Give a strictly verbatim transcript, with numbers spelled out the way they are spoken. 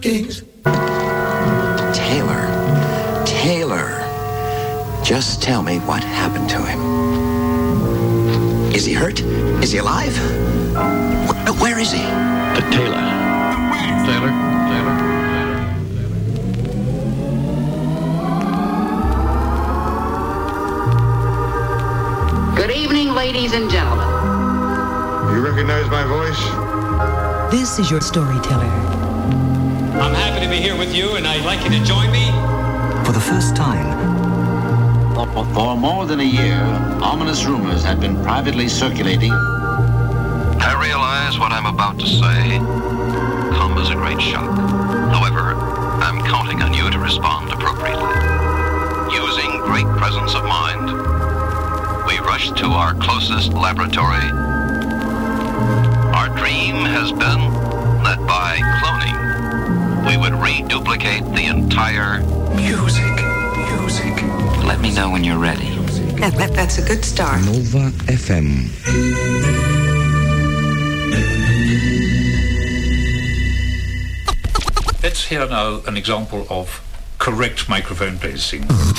Kings. Taylor. Taylor. Just tell me what happened to him. Is he hurt? Is he alive? Where, where is he? The Taylor. Taylor. Taylor. Good evening, ladies and gentlemen. You recognize my voice? This is your storyteller. I'm happy to be here with you, and I'd like you to join me. For the first time, for more than a year, ominous rumors had been privately circulating. I realize what I'm about to say come as a great shock. However, I'm counting on you to respond appropriately. Using great presence of mind, we rushed to our closest laboratory. Our dream has been that by cloning, we would reduplicate the entire Music. Music. Let me know when you're ready. That, that, that's a good start. Nova F M. Let's hear now an example of correct microphone placing.